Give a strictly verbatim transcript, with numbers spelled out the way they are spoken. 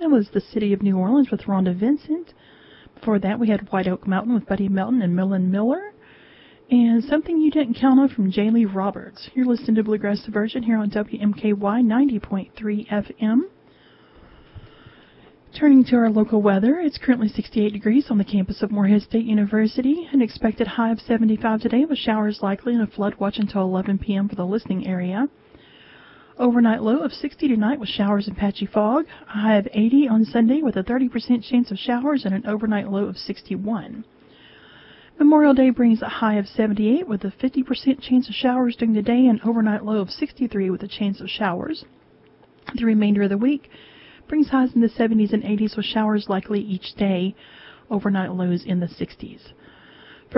That was The City of New Orleans with Rhonda Vincent. Before that, we had White Oak Mountain with Buddy Melton and Millen Miller. And Something You Didn't Count On from J. Lee Roberts. You're listening to Bluegrass Diversion here on W M K Y ninety point three F M. Turning to our local weather, it's currently sixty-eight degrees on the campus of Morehead State University. An expected high of seventy-five today with showers likely and a flood watch until eleven p.m. for the listening area. Overnight low of sixty tonight with showers and patchy fog. A high of eighty on Sunday with a thirty percent chance of showers and an overnight low of sixty-one. Memorial Day brings a high of seventy-eight with a fifty percent chance of showers during the day and overnight low of sixty-three with a chance of showers. The remainder of the week brings highs in the seventies and eighties with showers likely each day, overnight lows in the sixties.